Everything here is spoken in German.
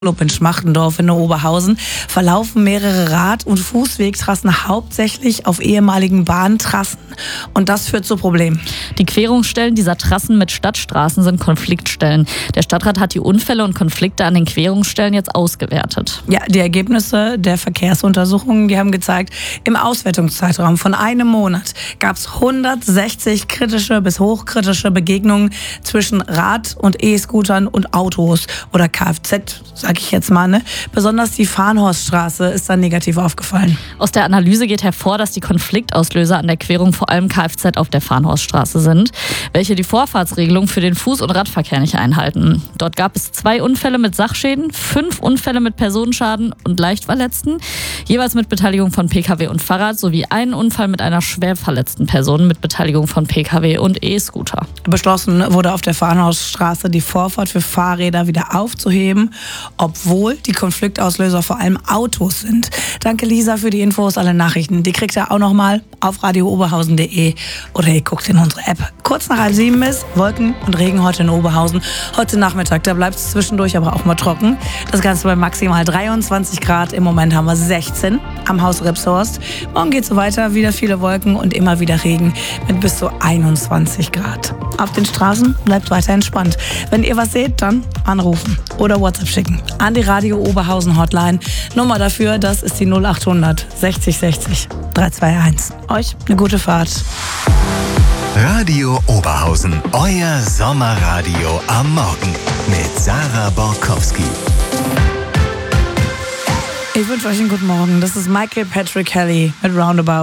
In Schmachtendorf in Oberhausen verlaufen mehrere Rad- und Fußwegtrassen hauptsächlich auf ehemaligen Bahntrassen und das führt zu Problemen. Die Querungsstellen dieser Trassen mit Stadtstraßen sind Konfliktstellen. Der Stadtrat hat die Unfälle und Konflikte an den Querungsstellen jetzt ausgewertet. Ja, die Ergebnisse der Verkehrsuntersuchungen, die haben gezeigt, im Auswertungszeitraum von einem Monat gab es 160 kritische bis hochkritische Begegnungen zwischen Rad- und E-Scootern und Autos oder Kfz, sag ich jetzt mal. Ne? Besonders die Farnhorststraße ist dann negativ aufgefallen. Aus der Analyse geht hervor, dass die Konfliktauslöser an der Querung vor allem Kfz auf der Farnhorststraße sind, welche die Vorfahrtsregelung für den Fuß- und Radverkehr nicht einhalten. Dort gab es 2 Unfälle mit Sachschäden, 5 Unfälle mit Personenschaden und Leichtverletzten, jeweils mit Beteiligung von Pkw und Fahrrad, sowie einen Unfall mit einer schwer verletzten Person mit Beteiligung von Pkw und E-Scooter. Beschlossen wurde auf der Farnhorststraße die Vorfahrt für Fahrräder wieder aufzuheben, obwohl die Konfliktauslöser vor allem Autos sind. Danke Lisa für die Infos, alle Nachrichten. Die kriegt ihr auch nochmal auf radiooberhausen.de oder ihr guckt in unsere App. Kurz nach 6:30 ist Wolken und Regen heute in Oberhausen. Heute Nachmittag, da bleibt es zwischendurch aber auch mal trocken. Das Ganze bei maximal 23 Grad. Im Moment haben wir 16 am Haus Ripshorst. Morgen geht es so weiter, wieder viele Wolken und immer wieder Regen mit bis zu 21 Grad. Auf den Straßen bleibt weiter entspannt. Wenn ihr was seht, dann anrufen oder WhatsApp schicken an die Radio Oberhausen Hotline. Nummer dafür, das ist die 0800 60 60 321. Euch eine gute Fahrt. Radio Oberhausen, euer Sommerradio am Morgen mit Sarah Borkowski. Ich wünsche euch einen guten Morgen. Das ist Michael Patrick Kelly mit Roundabout.